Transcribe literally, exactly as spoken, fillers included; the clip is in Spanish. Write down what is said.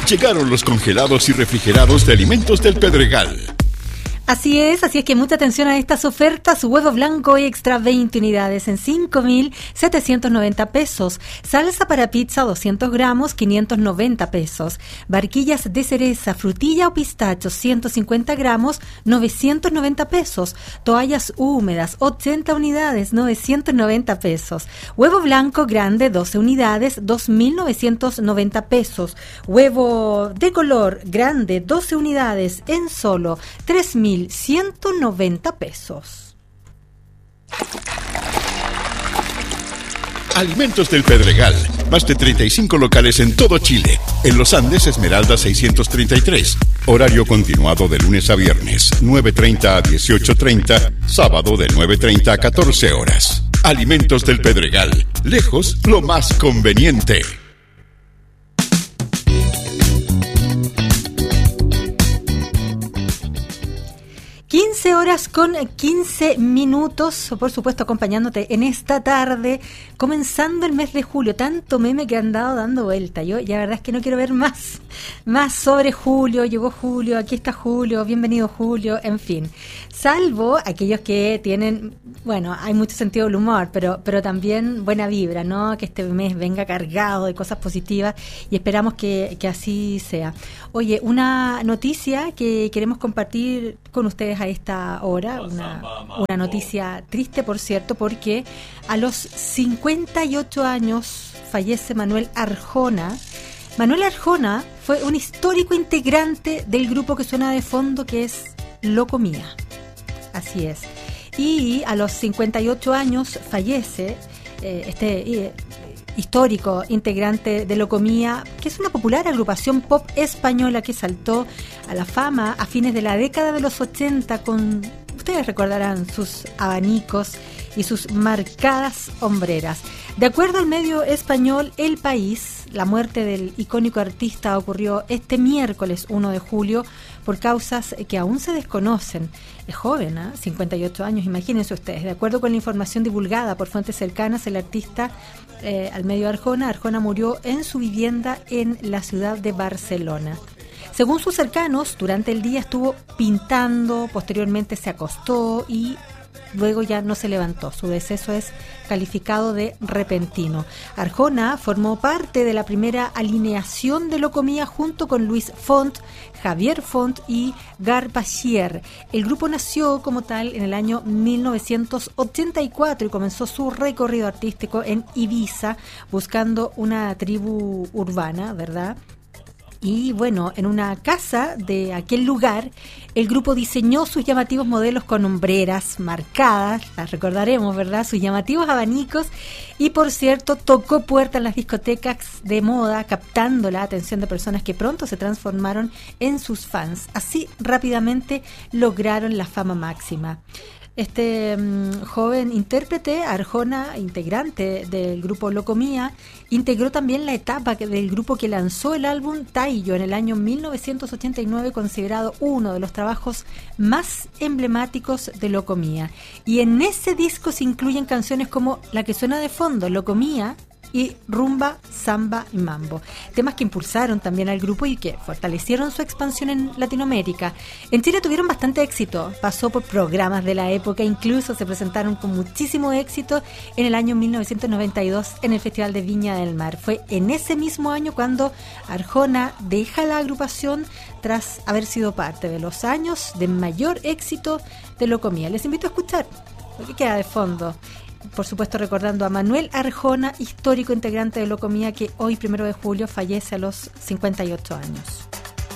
Llegaron los congelados y refrigerados de Alimentos del Pedregal. Así es, así es que mucha atención a estas ofertas. Huevo blanco extra veinte unidades en cinco mil setecientos noventa pesos. Salsa para pizza doscientos gramos, quinientos noventa pesos. Barquillas de cereza, frutilla o pistacho ciento cincuenta gramos, novecientos noventa pesos. Toallas húmedas ochenta unidades, novecientos noventa pesos. Huevo blanco grande doce unidades, dos mil novecientos noventa pesos. Huevo de color grande doce unidades en solo tres mil ciento noventa pesos. Alimentos del Pedregal. Más de treinta y cinco locales en todo Chile. En Los Andes, Esmeralda seiscientos treinta y tres. Horario continuado de lunes a viernes, nueve treinta a dieciocho treinta. Sábado de nueve treinta a catorce horas. Alimentos del Pedregal. Lejos, lo más conveniente. quince horas con quince minutos, por supuesto acompañándote en esta tarde, comenzando el mes de julio. Tanto meme que han dado dando vuelta. Yo ya la verdad es que no quiero ver más, más sobre julio. Llegó julio, aquí está julio, bienvenido julio, en fin. Salvo aquellos que tienen, bueno, hay mucho sentido del humor, pero, pero también buena vibra, ¿no? Que este mes venga cargado de cosas positivas y esperamos que, que así sea. Oye, una noticia que queremos compartir con ustedes a esta hora, una, una noticia triste, por cierto, porque a los cincuenta y ocho años fallece Manuel Arjona. Manuel Arjona fue un histórico integrante del grupo que suena de fondo, que es Locomía. Así es. Y a los cincuenta y ocho años fallece eh, este eh, histórico integrante de Locomía, que es una popular agrupación pop española que saltó a la fama a fines de la década de los ochenta con, ustedes recordarán, sus abanicos y sus marcadas hombreras. De acuerdo al medio español El País, la muerte del icónico artista ocurrió este miércoles uno de julio por causas que aún se desconocen. Es joven, ¿eh? cincuenta y ocho años, imagínense ustedes. De acuerdo con la información divulgada por fuentes cercanas, el artista eh, al medio Arjona, Arjona murió en su vivienda en la ciudad de Barcelona. Según sus cercanos, durante el día estuvo pintando, posteriormente se acostó y luego ya no se levantó. Su deceso es calificado de repentino. Arjona formó parte de la primera alineación de Locomía junto con Luis Font, Javier Font y Garbachier. El grupo nació como tal en el año mil novecientos ochenta y cuatro y comenzó su recorrido artístico en Ibiza buscando una tribu urbana, ¿verdad? Y bueno, en una casa de aquel lugar, el grupo diseñó sus llamativos modelos con hombreras marcadas, las recordaremos, ¿verdad? Sus llamativos abanicos y, por cierto, tocó puertas en las discotecas de moda, captando la atención de personas que pronto se transformaron en sus fans. Así, rápidamente lograron la fama máxima. Este um, joven intérprete, Arjona, integrante del grupo Locomía, integró también la etapa que, del grupo que lanzó el álbum Taillo en el año mil novecientos ochenta y nueve, considerado uno de los trabajos más emblemáticos de Locomía. Y en ese disco se incluyen canciones como la que suena de fondo, Locomía, y Rumba, Samba y Mambo. Temas que impulsaron también al grupo y que fortalecieron su expansión en Latinoamérica. En Chile tuvieron bastante éxito, pasó por programas de la época, incluso se presentaron con muchísimo éxito en el año mil novecientos noventa y dos en el Festival de Viña del Mar. Fue en ese mismo año cuando Arjona deja la agrupación tras haber sido parte de los años de mayor éxito de Locomía. Les invito a escuchar lo que queda de fondo. Por supuesto, recordando a Manuel Arjona, histórico integrante de Locomía, que hoy, primero de julio, fallece a los cincuenta y ocho años.